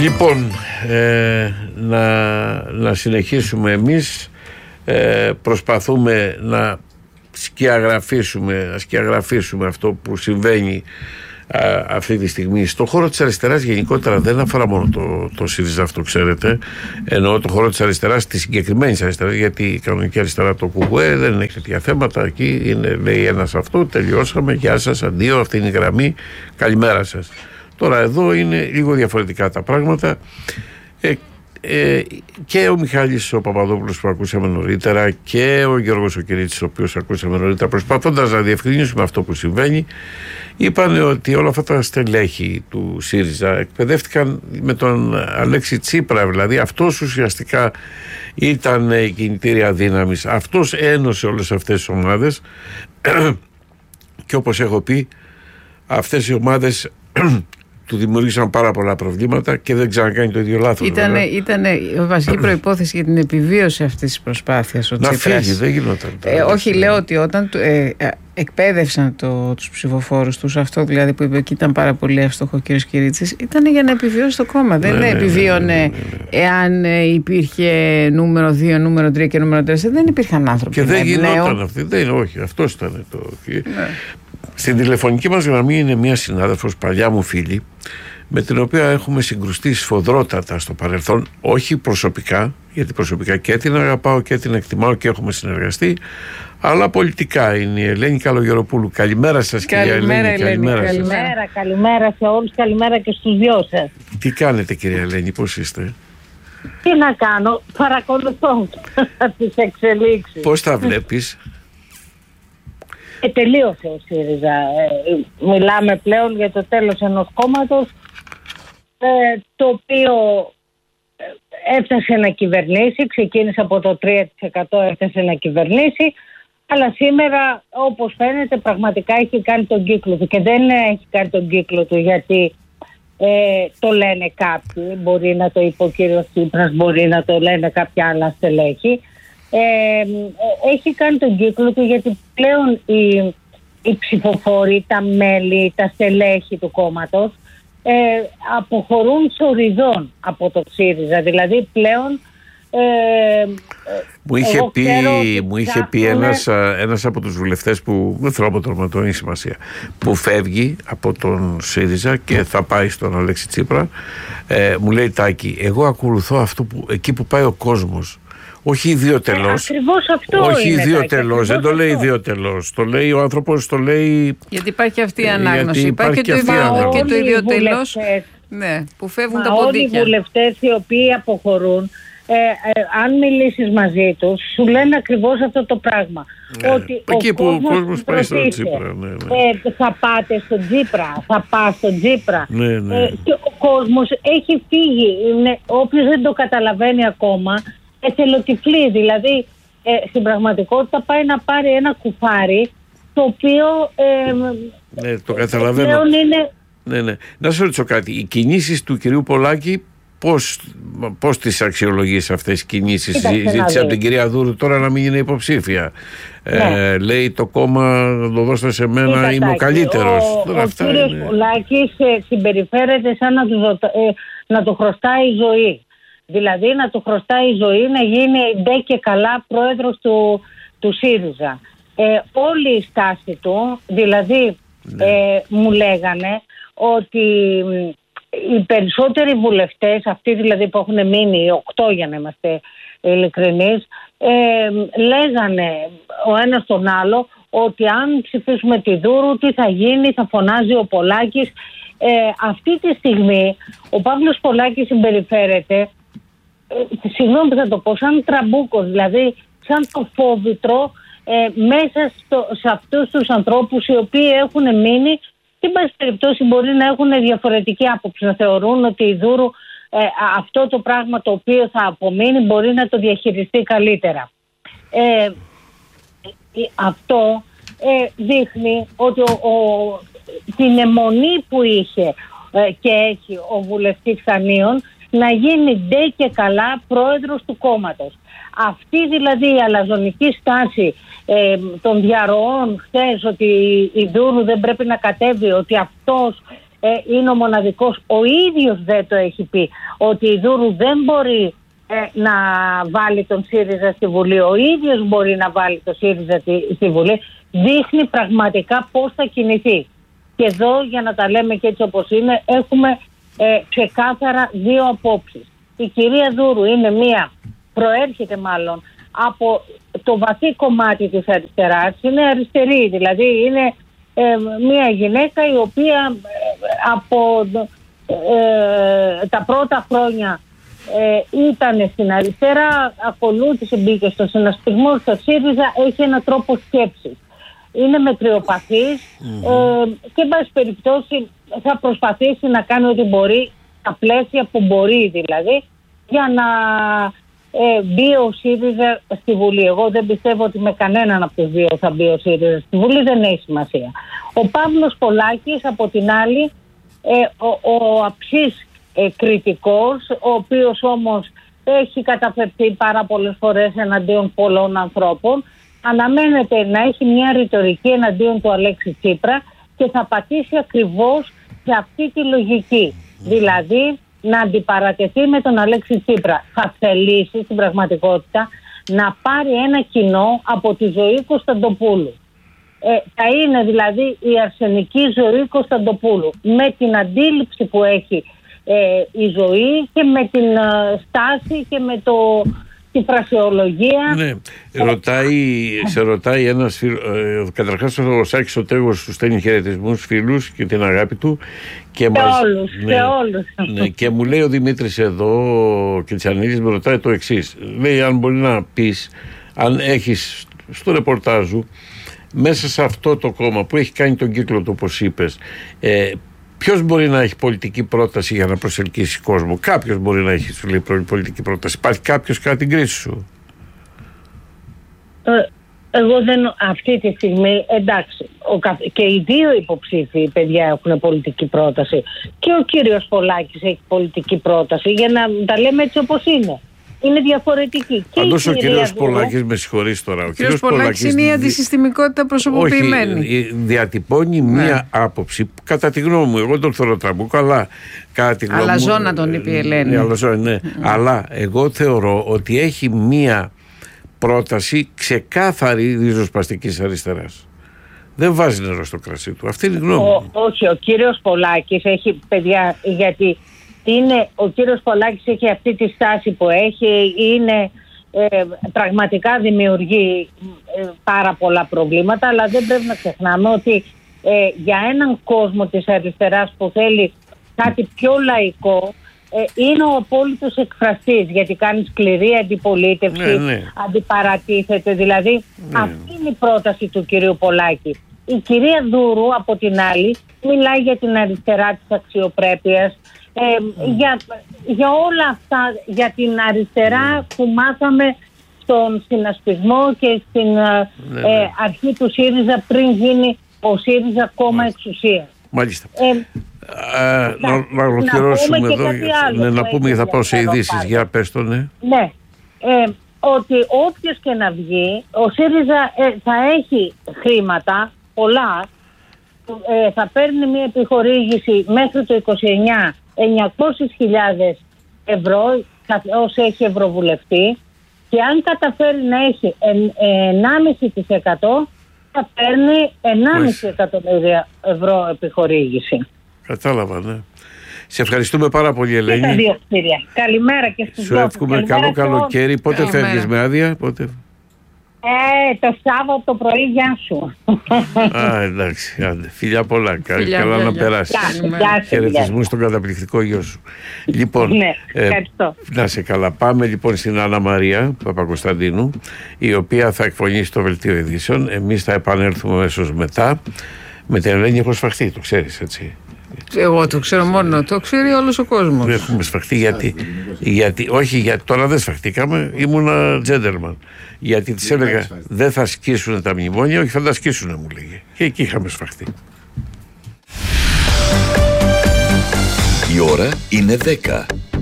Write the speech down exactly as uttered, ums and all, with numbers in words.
Λοιπόν, ε, να, να συνεχίσουμε εμείς. Ε, προσπαθούμε να σκιαγραφίσουμε, να σκιαγραφίσουμε αυτό που συμβαίνει α, αυτή τη στιγμή στον χώρο της αριστεράς γενικότερα. Δεν αφορά μόνο το, το ΣΥΡΙΖΑ, αυτό ξέρετε. Εννοώ το χώρο της αριστεράς, της συγκεκριμένης αριστεράς, γιατί η κανονική αριστερά, το ΚΚΕ, δεν έχει τέτοια θέματα. Εκεί είναι, λέει ένας αυτό, τελειώσαμε, γεια σας, αντίο, αυτή είναι η γραμμή, καλημέρα σας. Τώρα εδώ είναι λίγο διαφορετικά τα πράγματα. ε, Ε, και ο Μιχάλης ο Παπαδόπουλος που ακούσαμε νωρίτερα και ο Γιώργος ο Κυρίτσης, ο οποίος ακούσαμε νωρίτερα, προσπαθώντας να διευκρινίσουμε αυτό που συμβαίνει, είπαν ότι όλα αυτά τα στελέχη του ΣΥΡΙΖΑ εκπαιδεύτηκαν με τον Αλέξη Τσίπρα. Δηλαδή αυτός ουσιαστικά ήταν η κινητήρια δύναμης, αυτός ένωσε όλες αυτές τις ομάδες και όπως έχω πει, αυτές οι ομάδες του δημιούργησαν πάρα πολλά προβλήματα και δεν ξανακάνει το ίδιο λάθος. Ήταν, ήταν η βασική προϋπόθεση για την επιβίωση αυτής της προσπάθειας ο να Τσίπρας. φύγει, δεν γινόταν. Ε, όχι, ναι. Λέω ότι όταν ε, ε, εκπαίδευσαν το, τους ψηφοφόρους τους, αυτό δηλαδή που είπε και ήταν πάρα πολύ εύστοχο ο κ. Κυρίτσης, ήταν για να επιβιώσει το κόμμα. Δεν ναι, επιβίωνε ναι, ναι, ναι, ναι. εάν ε, υπήρχε νούμερο δύο, νούμερο τρία και νούμερο τέσσερα. Δεν υπήρχαν άνθρωποι. Και δεν γινόταν αυτή. Δεν, όχι, αυτό ήταν το. Ναι. Στην τηλεφωνική μας γραμμή είναι μια συνάδελφος, παλιά μου φίλη, με την οποία έχουμε συγκρουστεί σφοδρότατα στο παρελθόν, όχι προσωπικά, γιατί προσωπικά και την αγαπάω και την εκτιμάω και έχουμε συνεργαστεί, αλλά πολιτικά. Είναι η Ελένη Καλογεροπούλου. Καλημέρα σας, κυρία Ελένη. Ελένη. Καλημέρα, καλημέρα, σας. καλημέρα σε όλους, καλημέρα και στους δυο σας. Τι κάνετε, κυρία Ελένη, πώς είστε? Τι να κάνω, παρακολουθώ τις εξελίξεις. Πώς τα βλέπεις? Ε, τελείωσε ο ΣΥΡΙΖΑ. Ε, μιλάμε πλέον για το τέλος ενός κόμματος ε, το οποίο έφτασε να κυβερνήσει, ξεκίνησε από το τρία τοις εκατό, έφτασε να κυβερνήσει, αλλά σήμερα όπως φαίνεται πραγματικά έχει κάνει τον κύκλο του και δεν έχει κάνει τον κύκλο του γιατί ε, το λένε κάποιοι, μπορεί να το είπε ο κύριος Τσίπρας, μπορεί να το λένε κάποια άλλα στελέχη. Ε, έχει κάνει τον κύκλο του γιατί πλέον οι, οι ψηφοφόροι, τα μέλη, τα στελέχη του κόμματος ε, αποχωρούν σοριδών από το ΣΥΡΙΖΑ. Δηλαδή πλέον ε, μου είχε πει, μου είχε πει ένας, ένας από τους βουλευτές που δεν θέλω από το όνομα, δεν έχει σημασία, που φεύγει από τον ΣΥΡΙΖΑ και θα πάει στον Αλέξη Τσίπρα, ε, μου λέει Τάκη, εγώ ακολουθώ αυτό που, εκεί που πάει ο κόσμος. Όχι ιδιωτελώς. Ε, ακριβώς αυτό όχι είναι. Όχι ιδιωτελώς. Δεν το λέει ιδιωτελώς. Το λέει ο άνθρωπος, το λέει. Γιατί υπάρχει αυτή η ανάγνωση. Υπάρχει, υπάρχει και το ιδιωτελώς. Ναι, που φεύγουν μα τα ποντίκια. Όλοι οι βουλευτές οι οποίοι αποχωρούν, ε, ε, αν μιλήσεις μαζί τους, σου λένε ακριβώς αυτό το πράγμα. Ναι. Ότι εκεί ο που κόσμος ο κόσμος πάει στον Τσίπρα. Ναι, ναι. Ε, θα πάτε στον Τσίπρα, θα πας στον Τσίπρα. Ναι, ναι. Ε, και ο κόσμος έχει φύγει. Είναι, όποιος δεν το καταλαβαίνει ακόμα, εθελοτυφλή, δηλαδή ε, στην πραγματικότητα πάει να πάρει ένα κουφάρι το οποίο ε, ναι, το καταλαβαίνω. είναι... Ναι, ναι. Να σου ρωτήσω κάτι, οι κινήσεις του κυρίου Πολάκη πώς, πώς τις αξιολογείς αυτές τις κινήσεις? Ζήτησε από την κυρία Δούρου τώρα να μην είναι υποψήφια. Ναι. Ε, λέει το κόμμα να το δώσετε σε μένα, Κοίταξε, είμαι ο καλύτερος. Ο, ο κύριος είναι... Πολάκης ε, συμπεριφέρεται σαν να του, ε, να το χρωστάει η ζωή. Δηλαδή να του χρωστάει η ζωή να γίνει ντε και καλά πρόεδρος του, του ΣΥΡΙΖΑ. Ε, όλη η στάση του, δηλαδή ναι. ε, μου λέγανε ότι οι περισσότεροι βουλευτές, αυτοί δηλαδή που έχουν μείνει, οκτώ για να είμαστε ειλικρινείς, ε, λέγανε ο ένας τον άλλο ότι αν ψηφίσουμε τη Δούρου τι θα γίνει, θα φωνάζει ο Πολάκης. Ε, αυτή τη στιγμή ο Παύλος Πολάκης συμπεριφέρεται, ε, συγγνώμη που θα το πω, σαν τραμπούκος, δηλαδή σαν το φόβητρο ε, μέσα στο, σε αυτούς τους ανθρώπους οι οποίοι έχουν μείνει. Στην πάση περιπτώσει μπορεί να έχουν διαφορετική άποψη, να θεωρούν ότι η Δούρου ε, αυτό το πράγμα το οποίο θα απομείνει μπορεί να το διαχειριστεί καλύτερα. Ε, αυτό ε, δείχνει ότι ο, ο, την αιμονή που είχε ε, και έχει ο βουλευτής Χανίων να γίνει ντε και καλά πρόεδρος του κόμματος. Αυτή δηλαδή η αλαζονική στάση ε, των διαρροών χθες ότι η Δούρου δεν πρέπει να κατέβει, ότι αυτός ε, είναι ο μοναδικός, ο ίδιος δεν το έχει πει, ότι η Δούρου δεν μπορεί ε, να βάλει τον ΣΥΡΙΖΑ στη Βουλή, ο ίδιος μπορεί να βάλει τον ΣΥΡΙΖΑ στη Βουλή, δείχνει πραγματικά πώς θα κινηθεί. Και εδώ, για να τα λέμε και έτσι όπως είναι, έχουμε ε, ξεκάθαρα δύο απόψεις. Η κυρία Δούρου είναι μία, προέρχεται μάλλον από το βαθύ κομμάτι της αριστεράς, είναι αριστερή, δηλαδή είναι ε, μία γυναίκα η οποία ε, από ε, τα πρώτα χρόνια ε, ήταν στην αριστερά, ακολούθησε, μπήκε στο συνασπισμό, στο ΣΥΡΙΖΑ, έχει έναν τρόπο σκέψης. Είναι μετριοπαθής mm-hmm. ε, και εν πάση περιπτώσει θα προσπαθήσει να κάνει ό,τι μπορεί, τα πλαίσια που μπορεί δηλαδή, για να ε, μπει ο ΣΥΡΙΖΑ στη Βουλή. Εγώ δεν πιστεύω ότι με κανέναν από τους δύο θα μπει ο ΣΥΡΙΖΑ στη Βουλή, δεν έχει σημασία. Ο Παύλος Πολάκης από την άλλη, ε, ο, ο αψής ε, κριτικός, ο οποίος όμως έχει καταφερθεί πάρα πολλές φορές εναντίον πολλών ανθρώπων, αναμένεται να έχει μια ρητορική εναντίον του Αλέξη Τσίπρα και θα πατήσει ακριβώς σε αυτή τη λογική. Δηλαδή να αντιπαρατεθεί με τον Αλέξη Τσίπρα. Θα θελήσει στην πραγματικότητα να πάρει ένα κοινό από τη ζωή Κωνσταντοπούλου. Ε, θα είναι δηλαδή η αρσενική ζωή Κωνσταντοπούλου, με την αντίληψη που έχει ε, η ζωή και με την ε, στάση και με το... τη φρασιολογία. Ναι, ρωτάει, σε ρωτάει ένας φίλος, ε, καταρχάς ο Σάκης ο Τέγος σου στέλνει χαιρετισμούς, φίλους και την αγάπη του και, και μας, όλους, ναι, και όλους. Ναι, και μου λέει ο Δημήτρης εδώ, ο Κιτσανίδης, με ρωτάει το εξής, λέει αν μπορεί να πεις, αν έχεις στο ρεπορτάζ σου, μέσα σε αυτό το κόμμα που έχει κάνει τον κύκλο του όπως είπες, ε, ποιος μπορεί να έχει πολιτική πρόταση για να προσελκύσει κόσμο? Κάποιος μπορεί να έχει, σου λέει, πολιτική πρόταση. Υπάρχει κάποιος κατά την κρίση σου? Ε, εγώ δεν, αυτή τη στιγμή, εντάξει, ο, και οι δύο υποψήφοι παιδιά έχουν πολιτική πρόταση. Και ο κύριος Πολάκης έχει πολιτική πρόταση, για να τα λέμε έτσι όπως είναι. Είναι διαφορετική. Πάντως ο κύριος Πολάκης, με συγχωρείς τώρα. Ο κύριος Πολάκης είναι η αντισυστημικότητα προσωποποιημένη. Όχι, διατυπώνει ναι. μία άποψη, κατά τη γνώμη μου, εγώ τον θέλω τραμπούκο, αλλά κατά τη γνώμη μου. Αλαζόνα τον είπε η Ελένη. Ναι, αλαζόνα, ναι. Mm. Αλλά εγώ θεωρώ ότι έχει μία πρόταση ξεκάθαρη ριζοσπαστικής αριστεράς. Δεν βάζει νερό στο κρασί του. Αυτή είναι η γνώμη μου. Όχι, ο κύριος Πολάκης έχει, παιδιά, γιατί. Είναι, ο κύριος Πολάκης έχει αυτή τη στάση που έχει, είναι ε, πραγματικά δημιουργεί ε, πάρα πολλά προβλήματα, αλλά δεν πρέπει να ξεχνάμε ότι ε, για έναν κόσμο της αριστεράς που θέλει κάτι πιο λαϊκό, ε, είναι ο απόλυτος εκφραστής, γιατί κάνει σκληρή αντιπολίτευση, ναι, ναι. αντιπαρατίθεται, δηλαδή ναι. αυτή είναι η πρόταση του κυρίου Πολάκη. Η κυρία Δούρου από την άλλη μιλάει για την αριστερά της αξιοπρέπειας, Ε, mm. για, για όλα αυτά, για την αριστερά mm. που μάθαμε στον συνασπισμό και στην mm. ε, αρχή του ΣΥΡΙΖΑ, πριν γίνει ο ΣΥΡΙΖΑ κόμμα mm. εξουσία. Μάλιστα. Ε, ε, να, να, να ολοκληρώσουμε να εδώ, ναι, να πούμε και θα πάω σε ειδήσεις. Για πες το, ναι. Ναι, ε, ότι όποιος και να βγει, ο ΣΥΡΙΖΑ ε, θα έχει χρήματα, πολλά, ε, θα παίρνει μια επιχορήγηση μέχρι το είκοσι εννιά εννιακόσιες χιλιάδες ευρώ ως έχει ευρωβουλευτή, και αν καταφέρει να έχει ενάμιση τοις εκατό θα παίρνει ενάμιση εκατομμύρια ευρώ επιχορήγηση. Κατάλαβα, ναι. Σε ευχαριστούμε πάρα πολύ, Ελένη. Και τα δύο κτίρια. Καλημέρα και στους δυο. Σου εύχομαι καλό καλοκαίρι. Πότε φεύγεις με άδεια? Πότε... Ε, το Σάββατο το πρωί, γεια σου. Α, εντάξει, άντε. Φιλιά πολλά. Φιλιά, καλά φιλιά, να περάσεις. Χαιρετισμούς στον καταπληκτικό γιο σου. Λοιπόν, ναι, ευχαριστώ. Ε, να σε καλά. Πάμε λοιπόν στην Άννα Μαρία Παπακοσταντίνου, η οποία θα εκφωνήσει το Βελτίο Ειδήσεων. Εμείς θα επανέλθουμε αμέσως μετά. Με την Ελένη έχω σφαχτεί, το ξέρεις, έτσι. Εγώ το ξέρω μόνο, το ξέρει όλος ο κόσμος. Δεν έχουμε σφαχτεί γιατί, γιατί, όχι γιατί τώρα δεν σφαχτήκαμε, ήμουνα τζέντερμαν. Γιατί της έλεγα δεν θα σκίσουν τα μνημόνια, όχι θα τα σκίσουν, μου λέγε. Και εκεί είχαμε σφαχτεί. Η ώρα είναι δέκα.